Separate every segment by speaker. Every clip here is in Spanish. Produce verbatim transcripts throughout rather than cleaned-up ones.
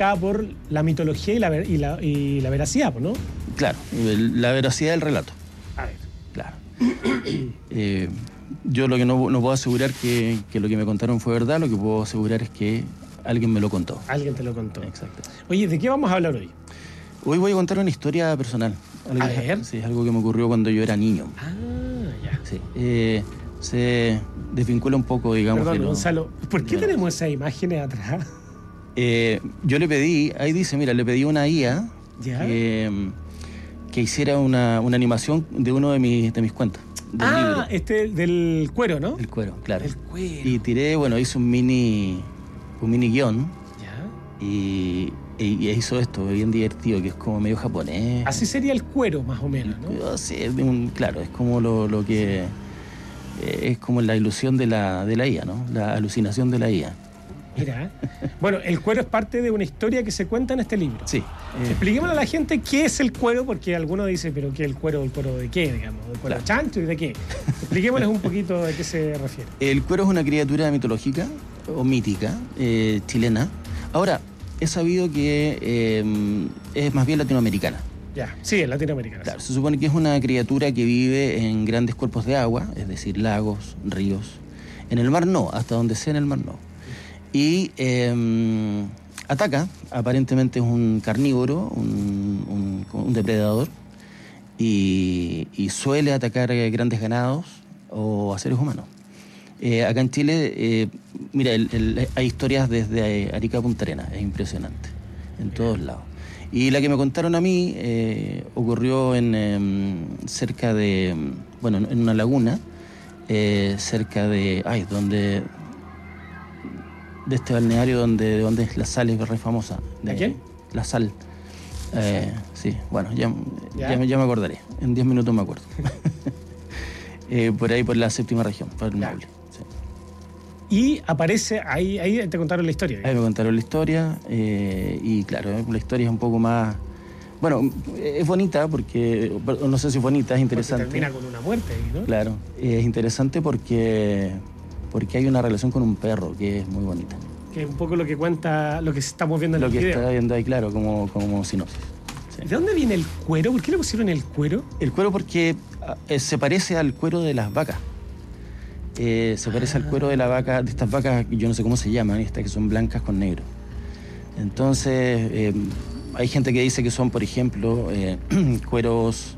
Speaker 1: marcada por la mitología y la, ver, y la, y la veracidad, ¿no?
Speaker 2: Claro, la veracidad del relato.
Speaker 1: A ver.
Speaker 2: Claro. eh, yo lo que no, no puedo asegurar que, que lo que me contaron fue verdad, lo que puedo asegurar es que alguien me lo contó.
Speaker 1: Alguien te lo contó.
Speaker 2: Exacto.
Speaker 1: Oye, ¿de qué vamos a hablar hoy?
Speaker 2: Hoy voy a contar una historia personal. Algo,
Speaker 1: a ver.
Speaker 2: Sí, es algo que me ocurrió cuando yo era niño.
Speaker 1: Ah, ya.
Speaker 2: Sí. Eh, se desvincula un poco, digamos.
Speaker 1: Perdón,
Speaker 2: no,
Speaker 1: Gonzalo, ¿por qué
Speaker 2: no.
Speaker 1: tenemos esas imágenes atrás?
Speaker 2: Eh, yo le pedí, ahí dice, mira, le pedí a una I A que, que hiciera una, una animación de uno de mis, de mis cuentos. Del
Speaker 1: ah,
Speaker 2: libro.
Speaker 1: este del cuero, ¿no?
Speaker 2: El cuero, claro.
Speaker 1: El cuero.
Speaker 2: Y tiré, bueno, hice un mini, un mini guión.
Speaker 1: Ya.
Speaker 2: Y, y hizo esto, bien divertido, que es como medio japonés.
Speaker 1: Así sería el cuero, más o menos, ¿no?
Speaker 2: Sí, es de un, claro, es como lo, lo que... Eh, es como la ilusión de la, de la I A, ¿no? La alucinación de la I A.
Speaker 1: Mira, bueno, el cuero es parte de una historia que se cuenta en este libro.
Speaker 2: Sí. Eh,
Speaker 1: Expliquémosle a la gente qué es el cuero, porque algunos dicen, pero ¿qué es el cuero? ¿El cuero de qué, digamos? ¿El cuero
Speaker 2: claro.
Speaker 1: chancho y de qué? Expliquémosles un poquito de qué se refiere.
Speaker 2: El cuero es una criatura mitológica o mítica, eh, chilena. Ahora, he sabido que eh, es más bien latinoamericana.
Speaker 1: Ya, sí, es latinoamericana.
Speaker 2: Claro, se supone que es una criatura que vive en grandes cuerpos de agua, es decir, lagos, ríos. En el mar no, hasta donde sea en el mar no. Y eh, ataca, aparentemente es un carnívoro, un, un, un depredador, y, y suele atacar grandes ganados o a seres humanos. Eh, acá en Chile, eh, mira, el, el, hay historias desde Arica a Punta Arenas, es impresionante, en todos lados. Y la que me contaron a mí eh, ocurrió en eh, cerca de, bueno, en una laguna, eh, cerca de, ay, donde, de este balneario donde, donde la sal es re famosa.
Speaker 1: ¿De quién?
Speaker 2: La sal. Eh, sí, bueno, ya, ¿Ya? Ya, ya me acordaré, en diez minutos me acuerdo. eh, por ahí, por la séptima región, por el Maule.
Speaker 1: Y aparece, ahí, ahí te contaron la historia.
Speaker 2: Ahí me contaron la historia eh, y claro, la historia es un poco más... Bueno, es bonita porque, no sé si es bonita, es interesante.
Speaker 1: Porque termina con una muerte, ¿no?
Speaker 2: Claro, es interesante porque, porque hay una relación con un perro que es muy bonita.
Speaker 1: Que es un poco lo que cuenta, lo que estamos viendo en
Speaker 2: lo
Speaker 1: el video.
Speaker 2: Lo que está viendo ahí, claro, como, como sinopsis.
Speaker 1: Sí. ¿De dónde viene el cuero? ¿Por qué le pusieron el cuero?
Speaker 2: El cuero porque eh, se parece al cuero de las vacas. Eh, se parece ah. al cuero de la vaca, de estas vacas, yo no sé cómo se llaman, estas que son blancas con negro. Entonces, eh, hay gente que dice que son, por ejemplo, eh, cueros,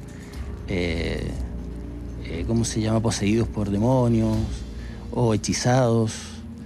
Speaker 2: eh, eh, ¿cómo se llama? Poseídos por demonios o hechizados,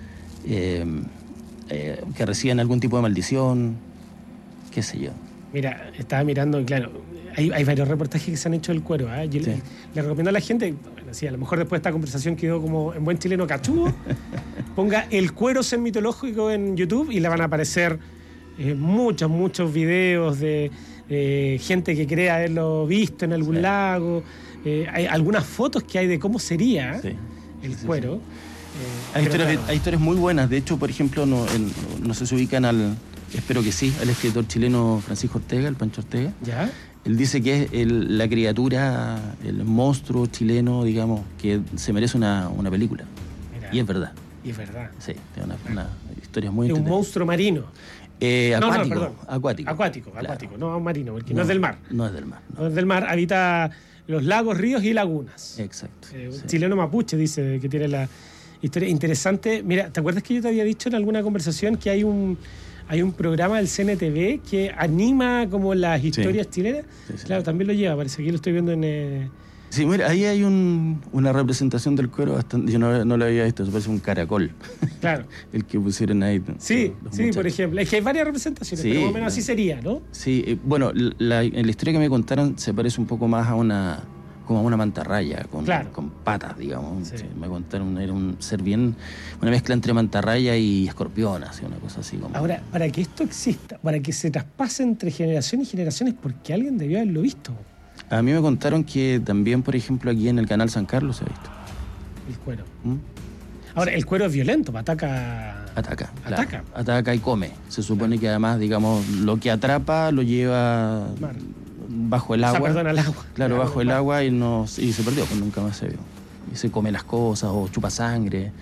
Speaker 2: eh, eh, que reciben algún tipo de maldición, qué sé yo.
Speaker 1: Mira, estaba mirando, claro, hay, hay varios reportajes que se han hecho del cuero. ¿eh? Yo sí. le, le recomiendo a la gente, bueno, sí, a lo mejor después de esta conversación quedó como en buen chileno cachudo, ponga el cuero ser mitológico en YouTube y le van a aparecer eh, muchos, muchos videos de eh, gente que cree haberlo visto en algún sí. lago. Eh, hay algunas fotos que hay de cómo sería sí. el sí, cuero. Sí,
Speaker 2: sí. Eh, hay, historias, claro. hay historias muy buenas. De hecho, por ejemplo, no, en, no sé si ubican al... Espero que sí, al escritor chileno Francisco Ortega, el Pancho Ortega.
Speaker 1: ¿Ya?
Speaker 2: Él dice que es el, la criatura, el monstruo chileno, digamos, que se merece una, una película. Mira. Y es verdad.
Speaker 1: Y es verdad.
Speaker 2: Sí, tiene una, una historia muy
Speaker 1: Es un monstruo marino.
Speaker 2: Eh, acuático,
Speaker 1: no, no, perdón.
Speaker 2: acuático.
Speaker 1: Acuático,
Speaker 2: claro.
Speaker 1: acuático, no marino, porque no,
Speaker 2: no
Speaker 1: es del mar.
Speaker 2: No es del mar.
Speaker 1: No, no es del mar, habita los lagos, ríos y lagunas.
Speaker 2: Exacto.
Speaker 1: Eh, un
Speaker 2: sí.
Speaker 1: chileno mapuche dice que tiene la historia interesante. Mira, ¿te acuerdas que yo te había dicho en alguna conversación que hay un... Hay un programa del C N T V que anima como las historias sí. chilenas. Sí, sí. Claro, también lo lleva, parece que lo estoy viendo en... Eh...
Speaker 2: Sí, mira, ahí hay un, una representación del cuero bastante... Yo no, no lo había visto, eso parece un caracol.
Speaker 1: Claro.
Speaker 2: El que pusieron ahí.
Speaker 1: Sí, sí, muchachos. Por ejemplo. Es que hay varias representaciones, sí, pero más o menos así sería, ¿no?
Speaker 2: Sí, eh, bueno, la, en la historia que me contaron se parece un poco más a una... como a una mantarraya, con,
Speaker 1: claro.
Speaker 2: con patas, digamos.
Speaker 1: Sí.
Speaker 2: Sí, me contaron, era un ser bien, una mezcla entre mantarraya y escorpión, así, una cosa así como...
Speaker 1: Ahora, para que esto exista, para que se traspase entre generaciones y generaciones, porque alguien debió haberlo visto.
Speaker 2: A mí me contaron que también, por ejemplo, aquí en el canal San Carlos se ha visto.
Speaker 1: El cuero.
Speaker 2: ¿Mm?
Speaker 1: Ahora, el cuero es violento, ataca...
Speaker 2: Ataca,
Speaker 1: Ataca.
Speaker 2: Claro. Ataca y come. Se supone claro. que además, digamos, lo que atrapa lo lleva... Mar. Bajo el agua.
Speaker 1: O sea, perdón, al agua.
Speaker 2: Claro, claro bajo el agua y, no, y se perdió, pues nunca más se vio. Y se come las cosas o chupa sangre.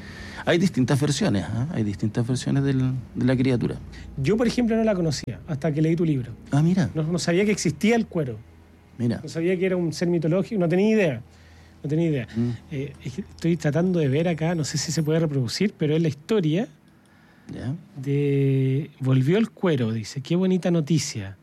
Speaker 2: Hay distintas versiones, ¿eh? Hay distintas versiones del, de la criatura.
Speaker 1: Yo, por ejemplo, no la conocía hasta que leí tu libro.
Speaker 2: Ah, mira.
Speaker 1: No, no sabía que existía el cuero.
Speaker 2: Mira.
Speaker 1: No sabía que era un ser mitológico, no tenía idea. No tenía idea.
Speaker 2: Mm.
Speaker 1: Eh, estoy tratando de ver acá, no sé si se puede reproducir, pero es la historia
Speaker 2: ¿Ya?
Speaker 1: de... Volvió el cuero, dice. Qué bonita noticia.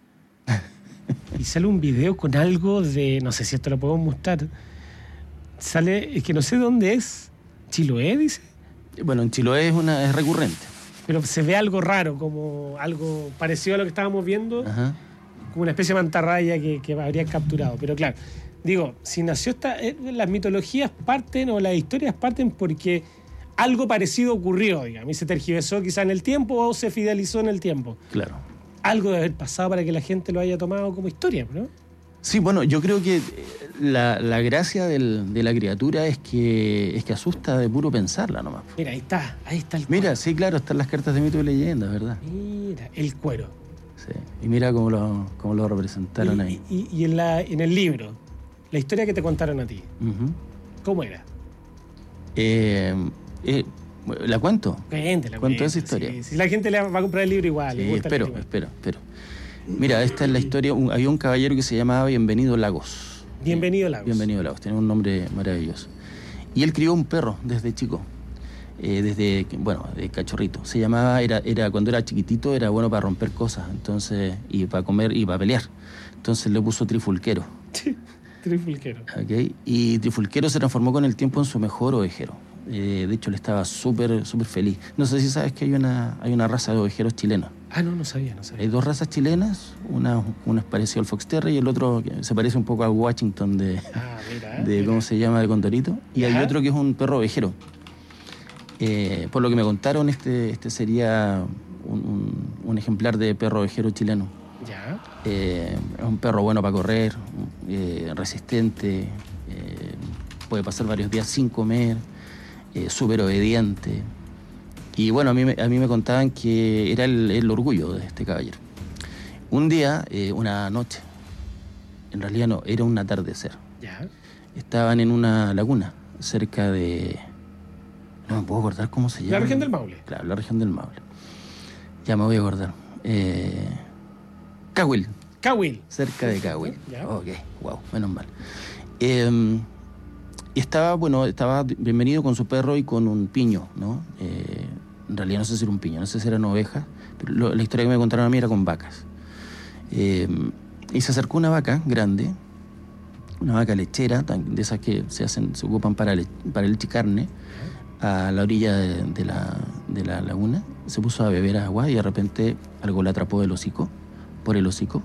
Speaker 1: Y sale un video con algo de... No sé si esto lo podemos mostrar. Sale... Es que no sé dónde es. ¿Chiloé, dice?
Speaker 2: Bueno, en Chiloé es, una, es recurrente.
Speaker 1: Pero se ve algo raro, como algo parecido a lo que estábamos viendo.
Speaker 2: Ajá.
Speaker 1: Como una especie de mantarraya que, que habrían capturado. Pero claro, digo, si nació esta... Eh, las mitologías parten o las historias parten porque algo parecido ocurrió, digamos. Y se tergiversó quizá en el tiempo o se fidelizó en el tiempo.
Speaker 2: Claro.
Speaker 1: Algo debe haber pasado para que la gente lo haya tomado como historia, ¿no?
Speaker 2: Sí, bueno, yo creo que la, la gracia del, de la criatura es que, es que asusta de puro pensarla nomás.
Speaker 1: Mira, ahí está, ahí está el cuero.
Speaker 2: Mira, sí, claro, están las cartas de mito y leyenda, ¿verdad?
Speaker 1: Mira, el cuero.
Speaker 2: Sí, y mira cómo lo, cómo lo representaron
Speaker 1: y,
Speaker 2: ahí.
Speaker 1: Y, y en, la, en el libro, la historia que te contaron a ti,
Speaker 2: Uh-huh.
Speaker 1: ¿cómo era?
Speaker 2: Eh, eh, ¿La cuento?
Speaker 1: Cuéntela,
Speaker 2: Cuento esa
Speaker 1: cuéntela,
Speaker 2: historia.
Speaker 1: sí. Si la gente le va a comprar el libro igual. le
Speaker 2: Sí,
Speaker 1: gusta el
Speaker 2: espero,
Speaker 1: libro.
Speaker 2: espero, espero. Mira, esta es la historia. Un, había un caballero que se llamaba Bienvenido Lagos.
Speaker 1: Bienvenido Lagos.
Speaker 2: Bienvenido Lagos, tiene un nombre maravilloso. Y él crió un perro desde chico, eh, desde, bueno, de cachorrito. Se llamaba, era, era cuando era chiquitito, era bueno para romper cosas, entonces, y para comer y para pelear. Entonces le puso Trifulquero.
Speaker 1: Trifulquero.
Speaker 2: ¿Okay? Y Trifulquero se transformó con el tiempo en su mejor ovejero. Eh, de hecho, él estaba súper, súper feliz. No sé si sabes que hay una, hay una raza de ovejeros chilenos.
Speaker 1: Ah, no, no sabía, no sabía.
Speaker 2: Hay dos razas chilenas, una, una es parecido al Fox Terrier y el otro que se parece un poco al Washington de,
Speaker 1: Ah, mira.
Speaker 2: de
Speaker 1: mira.
Speaker 2: ¿cómo se llama? De Condorito. Y
Speaker 1: Ajá.
Speaker 2: hay otro que es un perro ovejero. Eh, por lo que me contaron, este, este sería un, un, un ejemplar de perro ovejero chileno.
Speaker 1: Ya.
Speaker 2: Eh, es un perro bueno para correr, eh, resistente, eh, puede pasar varios días sin comer, eh, súper obediente. Y bueno, a mí, me- a mí me contaban que era el, el orgullo de este caballero. Un día, eh, una noche, en realidad no, era un atardecer.
Speaker 1: Ya.
Speaker 2: Estaban en una laguna cerca de... No me puedo acordar cómo se llama.
Speaker 1: La región del Maule.
Speaker 2: Claro, la región del Maule. Ya me voy a acordar. Eh, Cahuil.
Speaker 1: Cahuil.
Speaker 2: Cerca de Cahuil.
Speaker 1: Ya.
Speaker 2: Ok, wow, menos mal. Eh, y estaba, bueno, estaba Bienvenido con su perro y con un piño, ¿no? Eh, en realidad no sé si era un piño, no sé si eran ovejas, pero lo- la historia que me contaron a mí era con vacas. Eh, y se acercó una vaca grande, una vaca lechera, tan- de esas que se hacen, se ocupan para, le- para leche y carne, a la orilla de, de la, de la laguna. Se puso a beber agua y de repente algo la atrapó del hocico, por el hocico,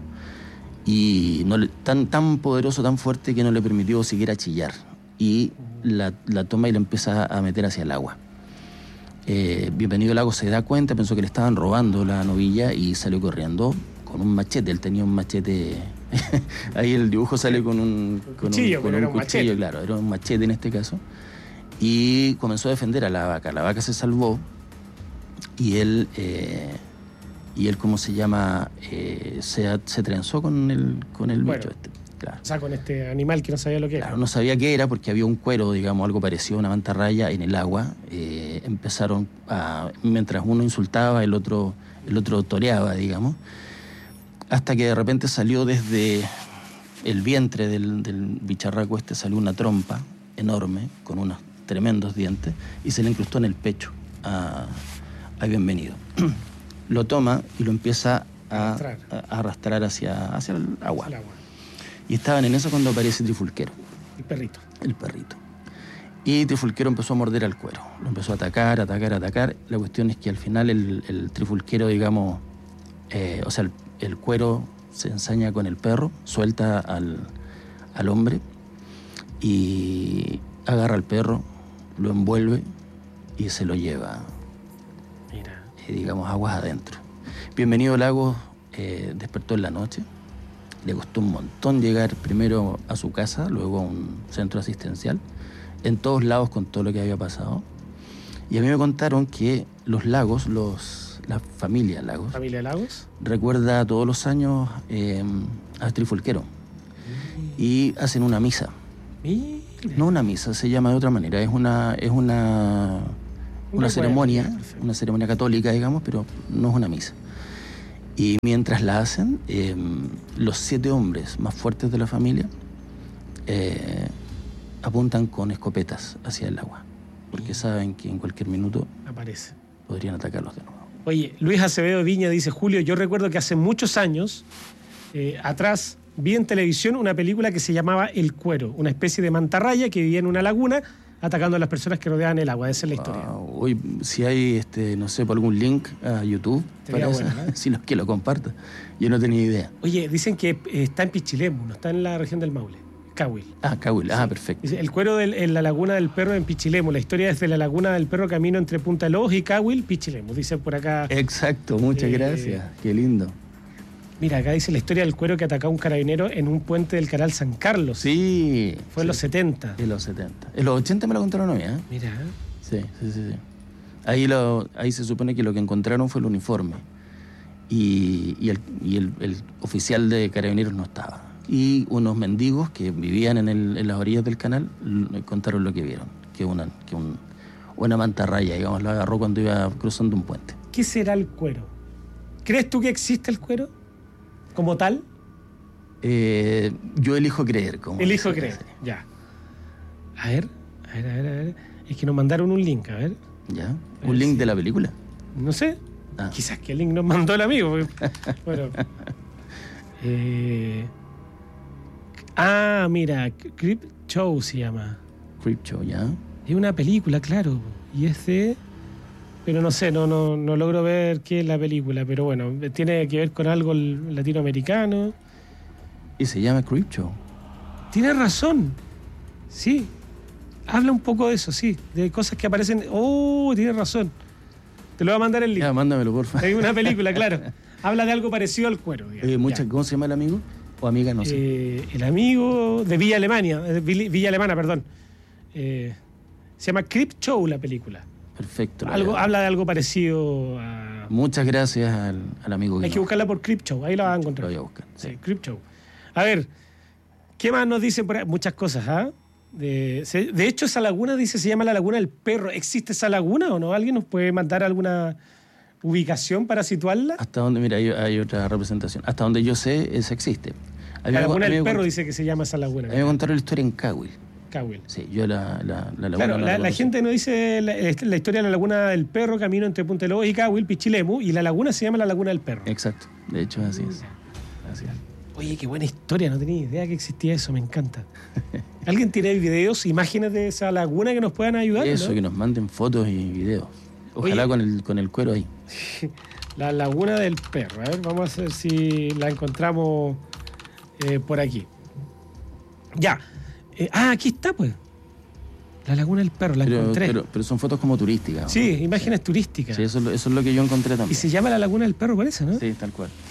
Speaker 2: y no le- tan, tan poderoso, tan fuerte que no le permitió siquiera chillar. Y la, la toma y la empieza a meter hacia el agua. Eh, Bienvenido Lago se da cuenta, pensó que le estaban robando la novilla y salió corriendo con un machete. Él tenía un machete. Ahí el dibujo sale con un, con un-
Speaker 1: cuchillo,
Speaker 2: con
Speaker 1: pero
Speaker 2: un
Speaker 1: era un
Speaker 2: cuchillo,
Speaker 1: machete.
Speaker 2: claro, era un machete en este caso. Y comenzó a defender a la vaca. La vaca se salvó y él, eh, y él ¿cómo se llama? Eh, se, se trenzó con el, con el
Speaker 1: Bueno.
Speaker 2: bicho este. Claro.
Speaker 1: O sea, con este animal que no sabía lo que era.
Speaker 2: Claro, no sabía qué era porque había un cuero, digamos, algo parecido a una mantarraya en el agua. Eh, empezaron a, mientras uno insultaba, el otro, el otro toreaba, digamos, hasta que de repente salió desde el vientre del, del bicharraco este, salió una trompa enorme con unos tremendos dientes y se le incrustó en el pecho a, a Bienvenido. Lo toma y lo empieza a,
Speaker 1: Arrastrar.
Speaker 2: a- a arrastrar hacia, hacia el agua.
Speaker 1: El agua.
Speaker 2: Y estaban en eso cuando aparece Trifulquero,
Speaker 1: El perrito.
Speaker 2: el perrito. Y Trifulquero empezó a morder al cuero. Lo empezó a atacar, atacar, atacar. La cuestión es que al final el, el Trifulquero, digamos, eh, o sea, el, el cuero se ensaña con el perro, suelta al, al hombre y agarra al perro, lo envuelve y se lo lleva,
Speaker 1: Mira.
Speaker 2: eh, digamos, aguas adentro. Bienvenido Lagos eh, despertó en la noche. Le costó un montón llegar primero a su casa, luego a un centro asistencial, en todos lados con todo lo que había pasado. Y a mí me contaron que los lagos, los, la familia Lagos,
Speaker 1: Familia Lagos.
Speaker 2: recuerda todos los años eh, a Trifulquero y hacen una misa.
Speaker 1: Mira.
Speaker 2: No una misa, se llama de otra manera, es una, es una, una
Speaker 1: recuerdo,
Speaker 2: ceremonia,
Speaker 1: perfecto.
Speaker 2: una ceremonia católica, digamos, pero no es una misa. Y mientras la hacen, eh, los siete hombres más fuertes de la familia eh, apuntan con escopetas hacia el agua, porque saben que en cualquier minuto
Speaker 1: Aparece.
Speaker 2: podrían atacarlos de nuevo.
Speaker 1: Oye, Luis Acevedo Viña dice, Julio, yo recuerdo que hace muchos años eh, atrás vi en televisión una película que se llamaba El Cuero, una especie de mantarraya que vivía en una laguna atacando a las personas que rodeaban el agua. Esa es la historia.
Speaker 2: Wow. Hoy, si hay, este, no sé, por algún link a YouTube,
Speaker 1: Sería
Speaker 2: para
Speaker 1: bueno,
Speaker 2: esa,
Speaker 1: ¿eh?
Speaker 2: si los que lo compartan. Yo no tenía idea.
Speaker 1: Oye, dicen que eh, está en Pichilemu, no está en la región del Maule, Cahuil.
Speaker 2: Ah, Cahuil, ah, perfecto.
Speaker 1: Dice, El Cuero del- en la laguna del Perro en Pichilemu. La historia es de la laguna del Perro camino entre Punta de Lobos y Cahuil, Pichilemu. Dice por acá.
Speaker 2: Exacto, muchas
Speaker 1: Eh,
Speaker 2: gracias. Qué lindo.
Speaker 1: Mira, acá dice la historia del cuero que atacó a un carabinero en un puente del canal San Carlos.
Speaker 2: Sí.
Speaker 1: Fue en
Speaker 2: sí,
Speaker 1: los setenta.
Speaker 2: En los setenta. En los ochenta me lo contaron a mí, ¿eh?
Speaker 1: Mira.
Speaker 2: Sí, sí, sí. sí. Ahí, lo, ahí se supone que lo que encontraron fue el uniforme. Y, y, el, y el, el oficial de carabineros no estaba. Y unos mendigos que vivían en, el, en las orillas del canal l- contaron lo que vieron. Que una, que un, una mantarraya, digamos, lo agarró cuando iba cruzando un puente.
Speaker 1: ¿Qué será el cuero? ¿Crees tú que existe el cuero? ¿Como tal?
Speaker 2: Eh, yo elijo creer. Como
Speaker 1: Elijo
Speaker 2: dice,
Speaker 1: creer.
Speaker 2: sí.
Speaker 1: Ya. A ver, a ver, a ver, a ver. Es que nos mandaron un link, a ver.
Speaker 2: ¿Ya?
Speaker 1: ver,
Speaker 2: ¿Un link
Speaker 1: sí.
Speaker 2: de la película?
Speaker 1: No sé.
Speaker 2: Ah.
Speaker 1: Quizás que el link nos mandó el amigo. porque- Bueno. Eh, ah, mira, Creep Show se llama.
Speaker 2: Creepshow, ¿ya?
Speaker 1: Es una película, claro. Y es de... Pero no sé, no, no, no logro ver qué es la película. Pero bueno, tiene que ver con algo latinoamericano.
Speaker 2: Y se llama Creepshow.
Speaker 1: Tienes razón. Sí. Habla un poco de eso, sí. De cosas que aparecen... Oh, tienes razón. Te lo voy a mandar el link.
Speaker 2: Ya, mándamelo, porfa.
Speaker 1: Hay una película, claro. Habla de algo parecido al cuero. digamos.
Speaker 2: Eh, mucha-
Speaker 1: Ya.
Speaker 2: ¿Cómo se llama el amigo? O amiga, no sé.
Speaker 1: Eh, el amigo de Villa Alemania, de Villa Villa Alemana, perdón. Eh, se llama Creep Show la película.
Speaker 2: Perfecto. lo
Speaker 1: Algo,
Speaker 2: voy a-
Speaker 1: habla de algo parecido a...
Speaker 2: Muchas gracias al, al amigo.
Speaker 1: Hay que
Speaker 2: Guido.
Speaker 1: buscarla por Creep Show, ahí la vas a
Speaker 2: Lo
Speaker 1: encontrar.
Speaker 2: voy a buscar.
Speaker 1: Sí,
Speaker 2: Sí.
Speaker 1: Creep Show. A ver, ¿qué más nos dicen por ahí? Muchas cosas, ¿ah? De, se- de hecho, esa laguna dice se llama la Laguna del Perro. ¿Existe esa laguna o no? ¿Alguien nos puede mandar alguna ubicación para situarla?
Speaker 2: Hasta donde, mira, hay, hay otra representación. Hasta donde yo sé, esa existe. A mí
Speaker 1: La
Speaker 2: me-
Speaker 1: Laguna
Speaker 2: a mí
Speaker 1: del
Speaker 2: me
Speaker 1: Perro
Speaker 2: cont-
Speaker 1: dice que se llama esa laguna.
Speaker 2: A mí me contaron la historia en Cahuil.
Speaker 1: Cahuil.
Speaker 2: Sí, yo la, la, la laguna
Speaker 1: Claro,
Speaker 2: no
Speaker 1: la, la
Speaker 2: conocí.
Speaker 1: gente nos dice la, la historia de la Laguna del Perro, camino entre Punta de Lobos y Cahuil, Pichilemu, y la laguna se llama la Laguna del Perro.
Speaker 2: Exacto. De hecho, así es. Así es.
Speaker 1: Oye, qué buena historia, no tenía idea que existía eso, me encanta. ¿Alguien tiene videos, imágenes de esa laguna que nos puedan ayudar?
Speaker 2: Eso,
Speaker 1: ¿no?
Speaker 2: que nos manden fotos y videos. Ojalá
Speaker 1: Oye.
Speaker 2: con el, con el cuero ahí.
Speaker 1: La Laguna del Perro, a ver, vamos a ver si la encontramos eh, por aquí. Ya. Eh, ah, aquí está, pues. La Laguna del Perro, la
Speaker 2: Pero,
Speaker 1: encontré.
Speaker 2: pero, pero son fotos como turísticas. ¿no?
Speaker 1: sí, imágenes turísticas.
Speaker 2: Sí, eso, es lo- eso es lo que yo encontré
Speaker 1: Y
Speaker 2: también.
Speaker 1: se llama la Laguna del Perro, parece, ¿no?
Speaker 2: Sí, tal cual.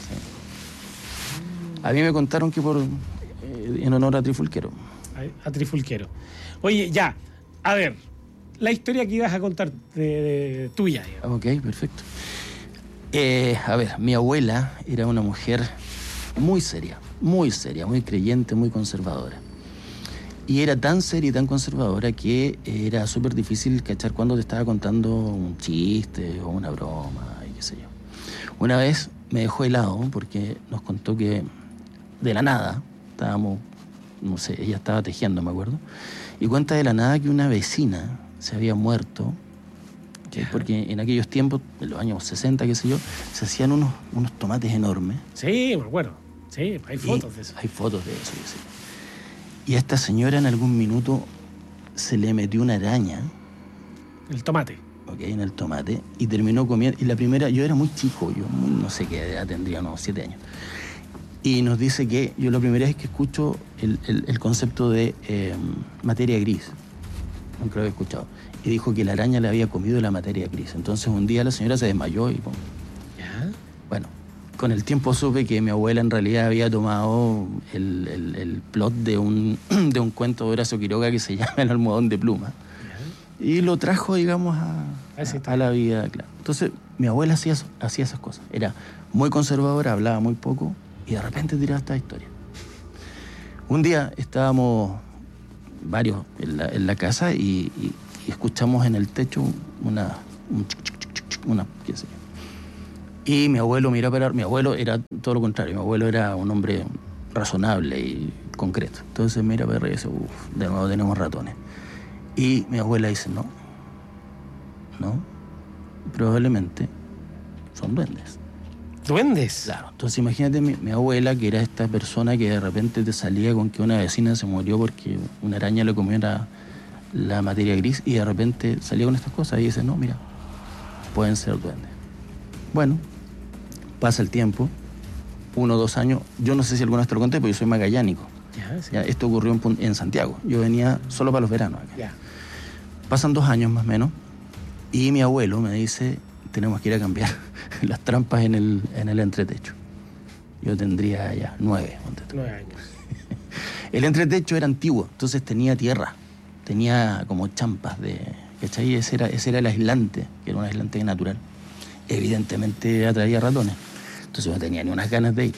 Speaker 2: sí. A mí me contaron que por eh, en honor a Trifulquero.
Speaker 1: A Trifulquero. Oye, ya, a ver, la historia que ibas a contar de, de- tuya, digamos.
Speaker 2: Ok, perfecto. Eh, a ver, mi abuela era una mujer muy seria, muy seria, muy creyente, muy conservadora. Y era tan seria y tan conservadora que era súper difícil cachar cuando te estaba contando un chiste o una broma y qué sé yo. Una vez me dejó helado porque nos contó que de la nada, estábamos, no sé, ella estaba tejiendo, me acuerdo, y cuenta de la nada que una vecina se había muerto, ¿sí? Porque en aquellos tiempos, en los años sesenta, qué sé yo, se hacían unos, unos tomates enormes.
Speaker 1: Sí, me acuerdo. Sí, hay fotos
Speaker 2: Y
Speaker 1: de eso.
Speaker 2: Hay fotos de eso, sí. Y a esta señora en algún minuto se le metió una araña,
Speaker 1: El tomate.
Speaker 2: ¿ok? En el tomate, y terminó comiendo. Y la primera, yo era muy chico, yo muy- no sé qué edad tendría, unos siete años. Y nos dice que yo la primera vez que escucho el, el- el concepto de eh, materia gris, nunca lo había escuchado. Y dijo que la araña le había comido la materia gris. Entonces un día la señora se desmayó y pum.
Speaker 1: Ya.
Speaker 2: Bueno, con el tiempo supe que mi abuela en realidad había tomado el, el- el plot de un, de un cuento de Horacio Quiroga que se llama El almohadón de pluma. Y lo trajo, digamos, a,
Speaker 1: A esa
Speaker 2: a,
Speaker 1: historia.
Speaker 2: la vida, claro. Entonces, mi abuela hacía, eso- hacía esas cosas. Era muy conservadora, hablaba muy poco y de repente tiraba esta historia. Un día estábamos varios en la, en la casa y, y- y escuchamos en el techo una, un chic, chic, chic, chic, una, qué sé yo. Y mi abuelo mira para... Mi abuelo era todo lo contrario. Mi abuelo era un hombre razonable y concreto. Entonces mira para arriba y dice, uff, de nuevo tenemos ratones. Y mi abuela dice, no, no, probablemente son duendes.
Speaker 1: ¿Duendes?
Speaker 2: Claro. Entonces imagínate mi, mi abuela, que era esta persona que de repente te salía con que una vecina se murió porque una araña le comió la, la materia gris, y de repente salía con estas cosas y dice, no, mira, pueden ser duendes. Bueno, pasa el tiempo, uno o dos años, yo no sé si alguna vez te lo conté, porque yo soy magallánico.
Speaker 1: Ya, sí.
Speaker 2: Ya, esto ocurrió en, en Santiago. Yo venía solo para los veranos acá.
Speaker 1: Ya.
Speaker 2: Pasan dos años más o menos, y mi abuelo me dice, tenemos que ir a cambiar las trampas en el, en el entretecho. Yo tendría ya nueve.
Speaker 1: Nueve años.
Speaker 2: El entretecho era antiguo, entonces tenía tierra, tenía como champas de... ¿Cachai? Ese era, ese era el aislante, que era un aislante natural. Evidentemente atraía ratones, entonces no tenía ni unas ganas de ir.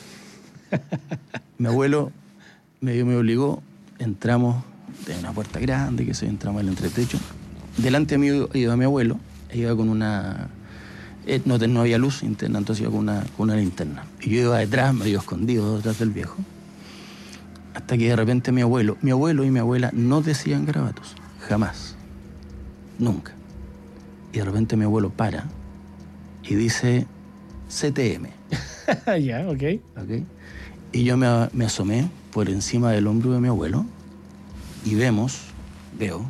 Speaker 2: Mi abuelo medio me obligó, entramos de una puerta grande, que se entramos al entretecho. Delante de mí iba mi abuelo, iba con una... Eh, no, no había luz interna, entonces iba con una, con una linterna. Y yo iba detrás, medio escondido detrás del viejo. Hasta que de repente mi abuelo, mi abuelo y mi abuela no decían garabatos, jamás, nunca. Y de repente mi abuelo para y dice C T M.
Speaker 1: Ya, ok.
Speaker 2: ¿Okay? Y yo me, me asomé por encima del hombro de mi abuelo y vemos, veo,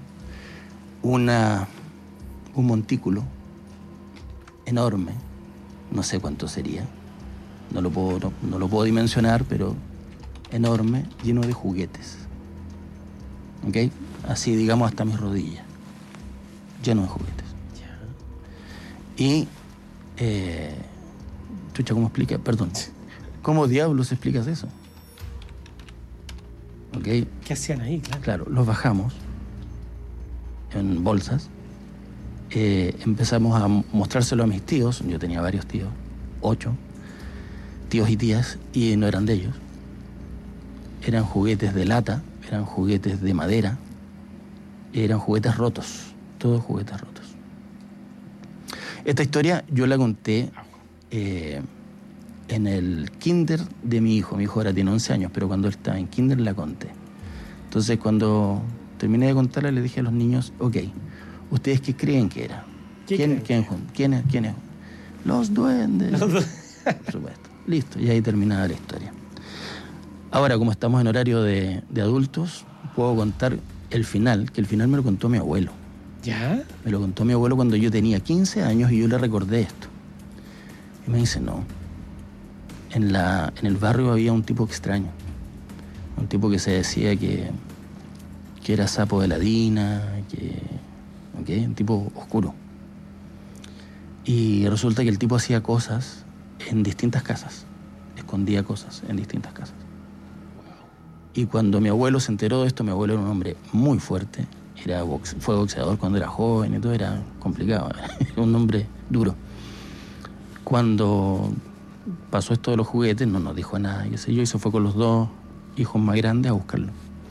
Speaker 2: una, un montículo enorme, no sé cuánto sería, no lo puedo, no, no lo puedo dimensionar, pero enorme, lleno de juguetes. ¿Ok? Así, digamos, hasta mis rodillas, lleno de juguetes.
Speaker 1: Ya.
Speaker 2: Y, eh, chucha, ¿cómo explica? Perdón. ¿Cómo diablos explicas eso? ¿Ok?
Speaker 1: ¿Qué hacían ahí? Claro.
Speaker 2: Claro, los bajamos en bolsas. Eh, empezamos a mostrárselo a mis tíos. Yo tenía varios tíos, ocho tíos y tías, y no eran de ellos. Eran juguetes de lata, eran juguetes de madera, eran juguetes rotos, todos juguetes rotos. Esta historia yo la conté eh, en el kinder de mi hijo. Mi hijo ahora tiene once años, pero cuando él estaba en kinder la conté. Entonces cuando terminé de contarla le dije a los niños, ok, ¿ustedes qué creen que era?
Speaker 1: ¿Qué
Speaker 2: ¿Quién,
Speaker 1: creen?
Speaker 2: quién, quién, es, ¿Quién es? Los duendes.
Speaker 1: Los du-
Speaker 2: Por supuesto. Listo, y ahí terminaba la historia. Ahora, como estamos en horario de, de adultos, puedo contar el final, que el final me lo contó mi abuelo.
Speaker 1: ¿Ya?
Speaker 2: Me lo contó mi abuelo cuando yo tenía quince años y yo le recordé esto. Y me dice, no, en, la, en el barrio había un tipo extraño. Un tipo que se decía que, que era sapo de ladina, que, ¿okay? Un tipo oscuro. Y resulta que el tipo hacía cosas en distintas casas. Escondía cosas en distintas casas. Y cuando mi abuelo se enteró de esto, mi abuelo era un hombre muy fuerte, era boxe, fue boxeador cuando era joven y todo, era complicado, era un hombre duro. Cuando pasó esto de los juguetes, no nos dijo nada, qué sé yo, y se fue con los dos hijos más grandes a buscarlo.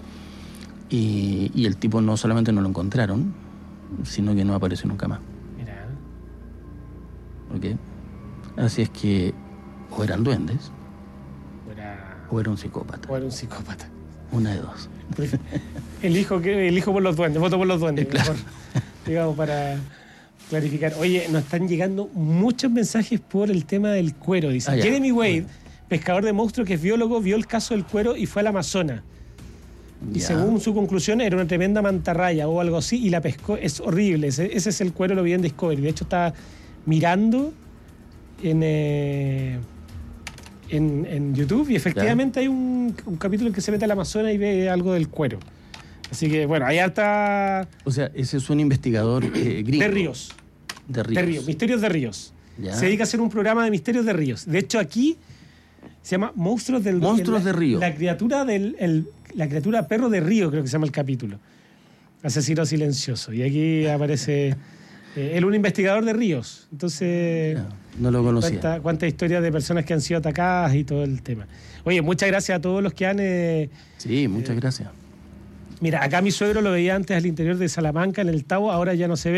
Speaker 2: Y, y el tipo no solamente no lo encontraron, sino que no apareció nunca más.
Speaker 1: Mira.
Speaker 2: ¿Ok? Así es que o eran duendes
Speaker 1: O era,
Speaker 2: o era un psicópata.
Speaker 1: o era un psicópata.
Speaker 2: Una de dos.
Speaker 1: Elijo, que, elijo por los duendes, voto por los duendes,
Speaker 2: Eh, claro.
Speaker 1: mejor, digamos, para clarificar. Oye, nos están llegando muchos mensajes por el tema del cuero. Dice,
Speaker 2: Ah, ya.
Speaker 1: Jeremy Wade, pescador de monstruos que es biólogo, vio el caso del cuero y fue al Amazonas. Y
Speaker 2: Ya.
Speaker 1: según su conclusión, era una tremenda mantarraya o algo así, y la pescó. Es horrible. Ese, ese es el cuero, lo vi en Discovery. De hecho, estaba mirando en, eh, en, en YouTube y efectivamente hay un, un capítulo en que se mete al Amazonas y ve algo del cuero. Así que, bueno, hay harta...
Speaker 2: O sea, ese es un investigador eh, gringo.
Speaker 1: De ríos.
Speaker 2: De ríos.
Speaker 1: De ríos. Misterios de ríos.
Speaker 2: Ya.
Speaker 1: Se dedica a hacer un programa de misterios de ríos. De hecho, aquí se llama Monstruos del
Speaker 2: Monstruos
Speaker 1: la,
Speaker 2: de río.
Speaker 1: La criatura del el- la criatura perro de río, creo que se llama el capítulo. Asesino silencioso. Y aquí aparece eh, él, un investigador de ríos. Entonces,
Speaker 2: Ya, no lo conocía.
Speaker 1: cuántas cuánta historias de personas que han sido atacadas y todo el tema. Oye, muchas gracias a todos los que han... eh,
Speaker 2: Sí, muchas gracias.
Speaker 1: Mira, acá mi suegro lo veía antes al interior de Salamanca, en el Tabo, ahora ya no se ve.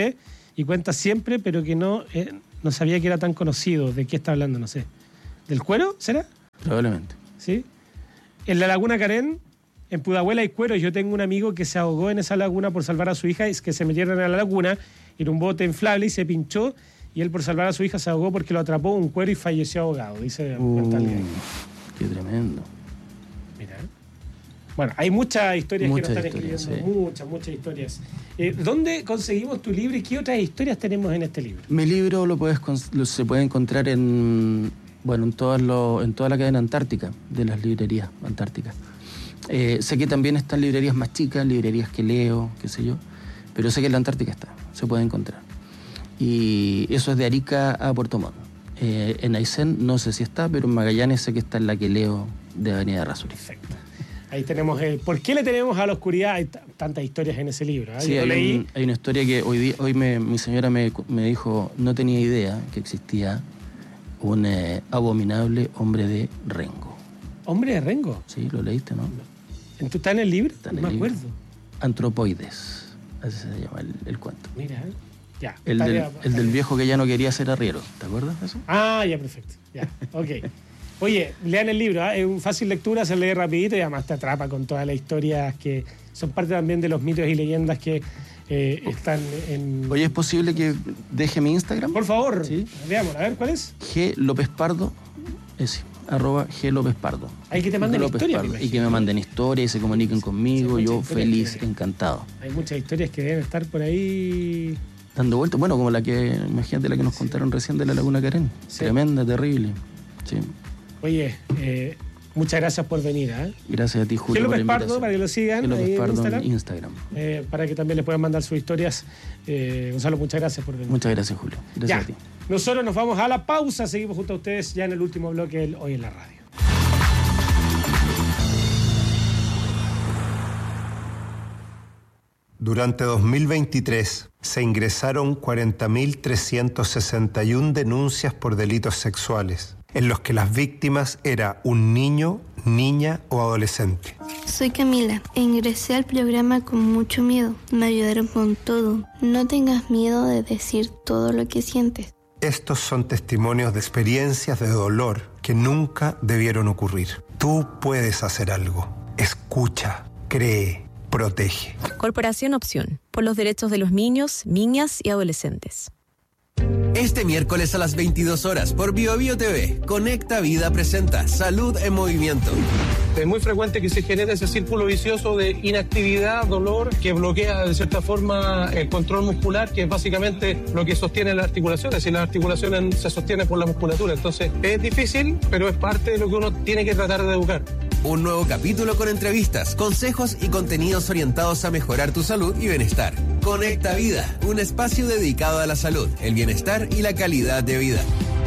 Speaker 1: y cuenta siempre, pero que no, eh, no sabía que era tan conocido. ¿De qué está hablando? No sé. ¿Del cuero? ¿Será?
Speaker 2: Probablemente.
Speaker 1: ¿Sí? En la Laguna Carén, en Pudahuel hay cueros. Yo tengo un amigo que se ahogó en esa laguna por salvar a su hija, y es que se metieron a la laguna en un bote inflable y se pinchó, y él por salvar a su hija se ahogó porque lo atrapó un cuero y falleció ahogado, dice
Speaker 2: Uh,
Speaker 1: alguien.
Speaker 2: qué tremendo.
Speaker 1: Mira. Bueno, hay muchas historias
Speaker 2: Muchas
Speaker 1: que nos están
Speaker 2: historias,
Speaker 1: escribiendo,
Speaker 2: sí.
Speaker 1: muchas, muchas historias. Eh, ¿Dónde conseguimos tu libro y qué otras historias tenemos en este libro?
Speaker 2: Mi libro lo puedes cons- lo- se puede encontrar en bueno en todas los en toda la cadena antártica de las librerías antárticas. Eh, sé que también están librerías más chicas, librerías que leo, qué sé yo, pero sé que en la Antártica está, se puede encontrar. Y eso es de Arica a Puerto Montt. Eh, en Aysén no sé si está, pero en Magallanes sé que está en la que leo de Avenida Errázuriz.
Speaker 1: Perfecto. Ahí tenemos el ¿por qué le tenemos a la oscuridad? Hay t- tantas historias en ese libro. ¿eh?
Speaker 2: Sí,
Speaker 1: Yo
Speaker 2: hay,
Speaker 1: lo leí.
Speaker 2: un- hay una historia que hoy día, hoy me, mi señora me, me dijo, no tenía idea que existía un eh, abominable hombre de Rengo.
Speaker 1: Hombre de Rengo.
Speaker 2: Sí, lo leíste, ¿no?
Speaker 1: ¿Tú estás en el libro?
Speaker 2: Está en
Speaker 1: no
Speaker 2: el
Speaker 1: me
Speaker 2: libro.
Speaker 1: acuerdo.
Speaker 2: Antropoides, así se llama el, el cuento.
Speaker 1: Mira, ¿eh? Ya.
Speaker 2: El
Speaker 1: está
Speaker 2: del,
Speaker 1: bien,
Speaker 2: el
Speaker 1: está
Speaker 2: del
Speaker 1: bien.
Speaker 2: viejo que ya no quería ser arriero, ¿te acuerdas de eso?
Speaker 1: Ah, ya, perfecto. Ya, ok. Oye, lean el libro, ¿eh? Es un fácil lectura, se lee rapidito y además te atrapa con todas las historias que son parte también de los mitos y leyendas que eh, están en...
Speaker 2: Oye, ¿es posible que deje mi Instagram?
Speaker 1: Por favor,
Speaker 2: Sí.
Speaker 1: veamos, a ver, ¿cuál es?
Speaker 2: G López Pardo, ese, arroba G López Pardo.
Speaker 1: Hay que te manden
Speaker 2: López
Speaker 1: historias,
Speaker 2: Pardo,
Speaker 1: me
Speaker 2: y que
Speaker 1: imagino.
Speaker 2: me manden historias y se comuniquen
Speaker 1: Sí,
Speaker 2: conmigo,
Speaker 1: muchas
Speaker 2: yo
Speaker 1: historias
Speaker 2: feliz,
Speaker 1: que-
Speaker 2: encantado.
Speaker 1: Hay muchas historias que deben estar por ahí.
Speaker 2: Dando vueltas, bueno, como la que, imagínate la que nos contaron recién de la Laguna Carén.
Speaker 1: Sí.
Speaker 2: Tremenda, terrible. Sí.
Speaker 1: Oye, eh, muchas gracias por venir, ¿eh?
Speaker 2: Gracias a ti,
Speaker 1: G.
Speaker 2: Julio. por
Speaker 1: López
Speaker 2: la
Speaker 1: Pardo,
Speaker 2: invitación.
Speaker 1: para que lo sigan
Speaker 2: G. López
Speaker 1: ahí en
Speaker 2: Pardo
Speaker 1: Instagram.
Speaker 2: en Instagram.
Speaker 1: Eh, para que también les puedan mandar sus historias. Eh, Gonzalo, muchas gracias por venir.
Speaker 2: Muchas gracias, Julio. Gracias
Speaker 1: Ya,
Speaker 2: a ti.
Speaker 1: nosotros nos vamos a la pausa, seguimos junto a ustedes ya en el último bloque del Hoy en la Radio.
Speaker 3: Durante dos mil veintitrés se ingresaron cuarenta mil trescientas sesenta y una denuncias por delitos sexuales, en los que las víctimas era un niño, niña o adolescente.
Speaker 4: Soy Camila e ingresé al programa con mucho miedo. Me ayudaron con todo. No tengas miedo de decir todo lo que sientes.
Speaker 3: Estos son testimonios de experiencias de dolor que nunca debieron ocurrir. Tú puedes hacer algo. Escucha, cree, protege.
Speaker 5: Corporación Opción, por los derechos de los niños, niñas y adolescentes.
Speaker 6: Este miércoles a las veintidós horas por Bio Bio T V, Conecta Vida presenta Salud en Movimiento.
Speaker 7: Es muy frecuente que se genere ese círculo vicioso de inactividad, dolor, que bloquea de cierta forma el control muscular, que es básicamente lo que sostiene las articulaciones, y las articulaciones se sostienen por la musculatura. Entonces es difícil, pero es parte de lo que uno tiene que tratar de educar.
Speaker 6: Un nuevo capítulo con entrevistas, consejos y contenidos orientados a mejorar tu salud y bienestar. Conecta Vida, un espacio dedicado a la salud, el bienestar y la calidad de vida.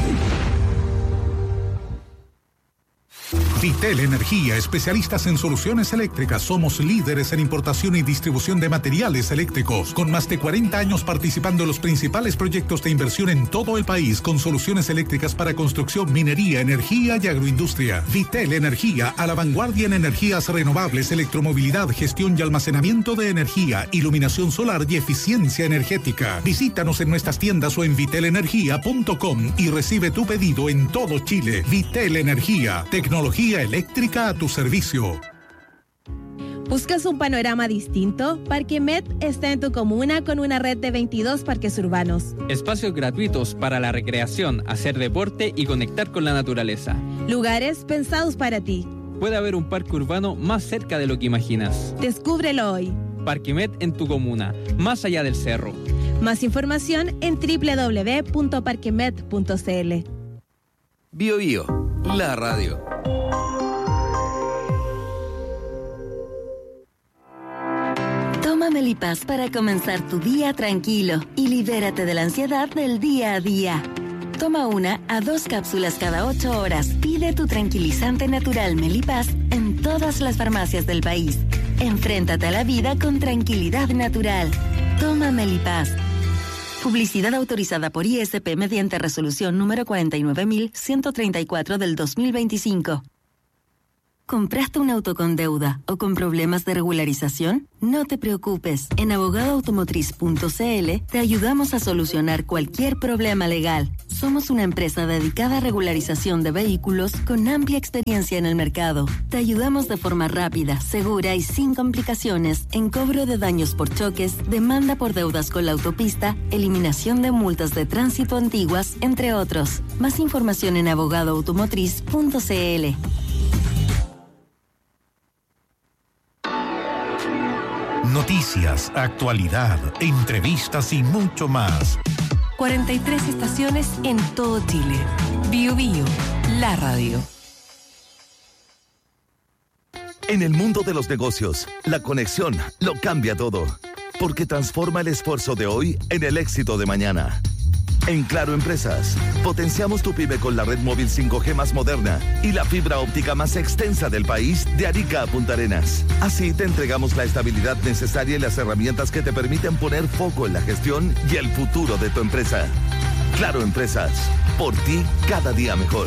Speaker 8: Vitel Energía, especialistas en soluciones eléctricas. Somos líderes en importación y distribución de materiales eléctricos, con más de cuarenta años participando en los principales proyectos de inversión en todo el país, con soluciones eléctricas para construcción, minería, energía y agroindustria. Vitel Energía, a la vanguardia en energías renovables, electromovilidad, gestión y almacenamiento de energía, iluminación solar y eficiencia energética. Visítanos en nuestras tiendas o en vitel energía punto com y recibe tu pedido en todo Chile. Vitel Energía, tecnología eléctrica a tu servicio.
Speaker 9: ¿Buscas un panorama distinto? Parque Met está en tu comuna con una red de veintidós parques urbanos.
Speaker 10: Espacios gratuitos para la recreación, hacer deporte y conectar con la naturaleza.
Speaker 9: Lugares pensados para ti.
Speaker 10: Puede haber un parque urbano más cerca de lo que imaginas.
Speaker 9: Descúbrelo hoy.
Speaker 10: Parque Met en tu comuna, más allá del cerro.
Speaker 9: Más información en doble u doble u doble u punto parquemet punto c l.
Speaker 6: Bio Bio, la radio.
Speaker 11: Toma Melipaz para comenzar tu día tranquilo y libérate de la ansiedad del día a día. Toma una a dos cápsulas cada ocho horas. Pide tu tranquilizante natural Melipaz en todas las farmacias del país. Enfréntate a la vida con tranquilidad natural. Toma Melipaz. Publicidad autorizada por I S P mediante resolución número cuarenta y nueve mil ciento treinta y cuatro del dos mil veinticinco. ¿Compraste un auto con deuda o con problemas de regularización? No te preocupes. En abogado automotriz punto c l te ayudamos a solucionar cualquier problema legal. Somos una empresa dedicada a regularización de vehículos con amplia experiencia en el mercado. Te ayudamos de forma rápida, segura y sin complicaciones en cobro de daños por choques, demanda por deudas con la autopista, eliminación de multas de tránsito antiguas, entre otros. Más información en abogado automotriz punto c l.
Speaker 8: Noticias, actualidad, entrevistas y mucho más.
Speaker 12: cuarenta y tres estaciones en todo Chile. Bio Bio, la radio.
Speaker 13: En el mundo de los negocios, la conexión lo cambia todo, porque transforma el esfuerzo de hoy en el éxito de mañana. En Claro Empresas, potenciamos tu pyme con la red móvil cinco G más moderna y la fibra óptica más extensa del país de Arica a Punta Arenas. Así te entregamos la estabilidad necesaria y las herramientas que te permiten poner foco en la gestión y el futuro de tu empresa. Claro Empresas, por ti cada día mejor.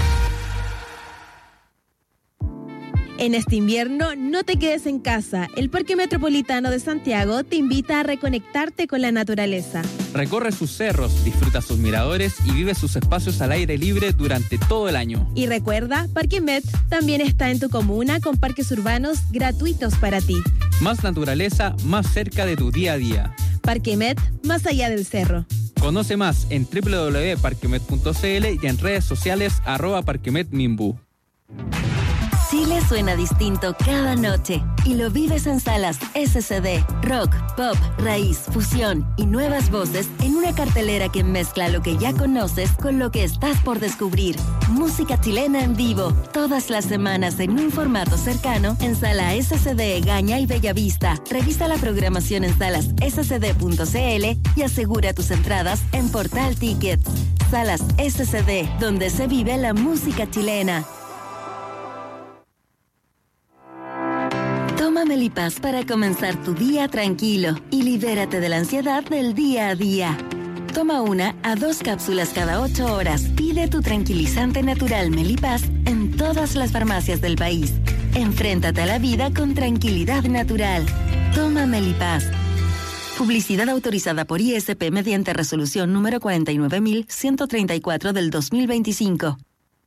Speaker 9: En este invierno, no te quedes en casa. El Parque Metropolitano de Santiago te invita a reconectarte con la naturaleza.
Speaker 10: Recorre sus cerros, disfruta sus miradores y vive sus espacios al aire libre durante todo el año.
Speaker 9: Y recuerda, Parque Met también está en tu comuna con parques urbanos gratuitos para ti.
Speaker 10: Más naturaleza, más cerca de tu día a día.
Speaker 9: Parque Met, más allá del cerro.
Speaker 10: Conoce más en doble u doble u doble u punto parquemet punto c l y en redes sociales arroba parquemetminbu.
Speaker 11: Chile suena distinto cada noche y lo vives en salas S C D, rock, pop, raíz, fusión y nuevas voces en una cartelera que mezcla lo que ya conoces con lo que estás por descubrir. Música chilena en vivo, todas las semanas en un formato cercano en Sala S C D Gaña y Bellavista. Revisa la programación en salas s c d punto c l y asegura tus entradas en Portal Tickets. Salas S C D, donde se vive la música chilena. Toma Melipaz para comenzar tu día tranquilo y libérate de la ansiedad del día a día. Toma una a dos cápsulas cada ocho horas. Pide tu tranquilizante natural Melipaz en todas las farmacias del país. Enfréntate a la vida con tranquilidad natural. Toma Melipaz. Publicidad autorizada por I S P mediante resolución número cuarenta y nueve mil ciento treinta y cuatro del dos mil veinticinco.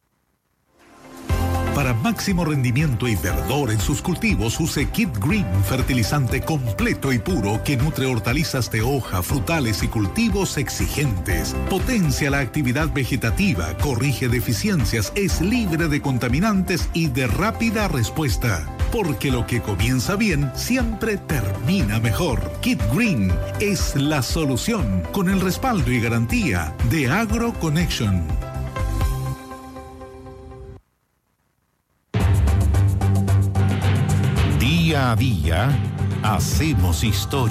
Speaker 8: Para máximo rendimiento y verdor en sus cultivos, use Kit Green, fertilizante completo y puro que nutre hortalizas de hoja, frutales y cultivos exigentes. Potencia la actividad vegetativa, corrige deficiencias, es libre de contaminantes y de rápida respuesta. Porque lo que comienza bien siempre termina mejor. Kit Green es la solución con el respaldo y garantía de AgroConnection. Día a día, hacemos historia.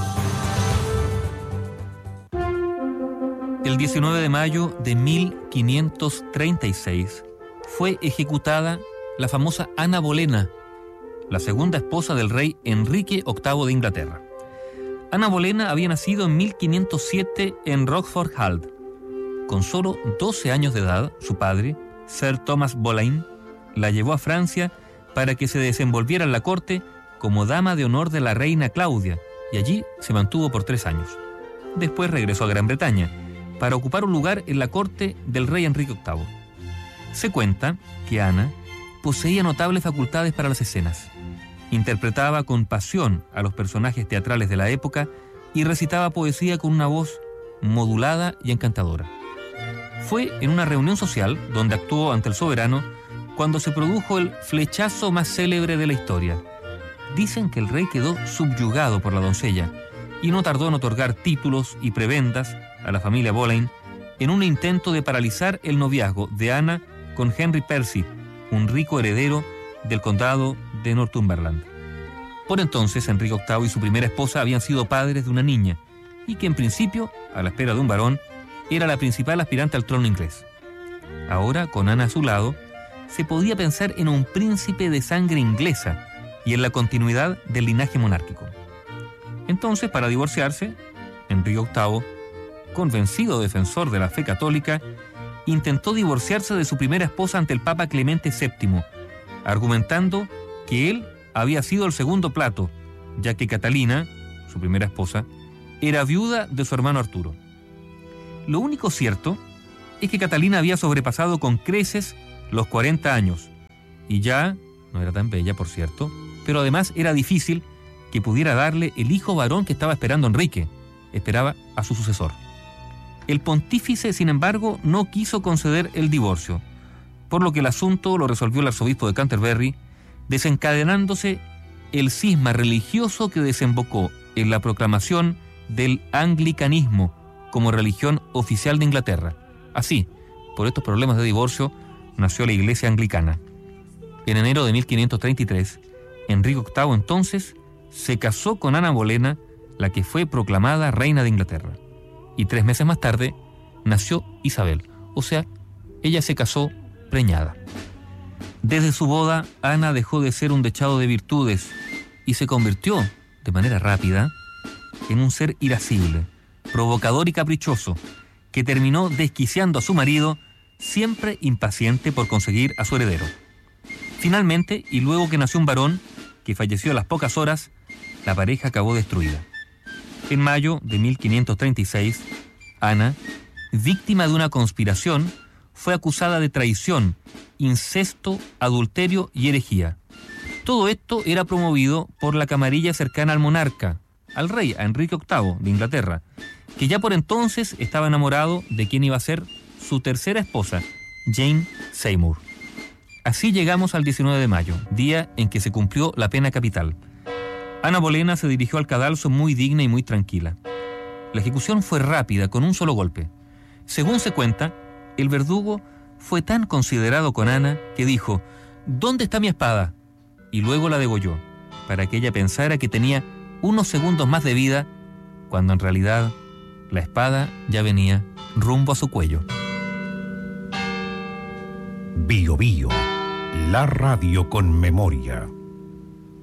Speaker 14: El diecinueve de mayo de mil quinientos treinta y seis fue ejecutada la famosa Ana Bolena, la segunda esposa del rey Enrique octavo de Inglaterra. Ana Bolena había nacido en mil quinientos siete en Rochford Hall. Con solo doce años de edad, su padre, Sir Thomas Boleyn, la llevó a Francia para que se desenvolviera en la corte como dama de honor de la reina Claudia, y allí se mantuvo por tres años. Después regresó a Gran Bretaña para ocupar un lugar en la corte del rey Enrique octavo. Se cuenta que Ana poseía notables facultades para las escenas. Interpretaba con pasión a los personajes teatrales de la época y recitaba poesía con una voz modulada y encantadora. Fue en una reunión social donde actuó ante el soberano cuando se produjo el flechazo más célebre de la historia. Dicen que el rey quedó subyugado por la doncella y no tardó en otorgar títulos y prebendas a la familia Boleyn en un intento de paralizar el noviazgo de Ana con Henry Percy, un rico heredero del condado de Northumberland. Por entonces, Enrique octavo y su primera esposa habían sido padres de una niña y que en principio, a la espera de un varón, era la principal aspirante al trono inglés. Ahora, con Ana a su lado, se podía pensar en un príncipe de sangre inglesa y en la continuidad del linaje monárquico. Entonces, para divorciarse, Enrique octavo, convencido defensor de la fe católica, intentó divorciarse de su primera esposa ante el Papa Clemente séptimo, argumentando que él había sido el segundo plato, ya que Catalina, su primera esposa, era viuda de su hermano Arturo. Lo único cierto es que Catalina había sobrepasado con creces los cuarenta años, y ya no era tan bella, por cierto, pero además era difícil que pudiera darle el hijo varón que estaba esperando Enrique. Esperaba a su sucesor. El pontífice, sin embargo, no quiso conceder el divorcio, por lo que el asunto lo resolvió el arzobispo de Canterbury, desencadenándose el cisma religioso que desembocó en la proclamación del anglicanismo como religión oficial de Inglaterra. Así, por estos problemas de divorcio, nació la Iglesia Anglicana. En enero de mil quinientos treinta y tres, Enrique octavo entonces se casó con Ana Bolena, la que fue proclamada reina de Inglaterra. Y tres meses más tarde nació Isabel, o sea, ella se casó preñada. Desde su boda, Ana dejó de ser un dechado de virtudes y se convirtió, de manera rápida, en un ser irascible, provocador y caprichoso, que terminó desquiciando a su marido, siempre impaciente por conseguir a su heredero. Finalmente, y luego que nació un varón, que falleció a las pocas horas, la pareja acabó destruida. En mayo de mil quinientos treinta y seis, Ana, víctima de una conspiración, fue acusada de traición, incesto, adulterio y herejía. Todo esto era promovido por la camarilla cercana al monarca, al rey, a Enrique octavo de Inglaterra, que ya por entonces estaba enamorado de quien iba a ser su tercera esposa, Jane Seymour. Así llegamos al diecinueve de mayo, día en que se cumplió la pena capital. Ana Bolena se dirigió al cadalso muy digna y muy tranquila. La ejecución fue rápida, con un solo golpe. Según se cuenta, el verdugo fue tan considerado con Ana que dijo: ¿dónde está mi espada? Y luego la degolló, para que ella pensara que tenía unos segundos más de vida, cuando en realidad la espada ya venía rumbo a su cuello.
Speaker 8: Bio Bio, la radio con memoria.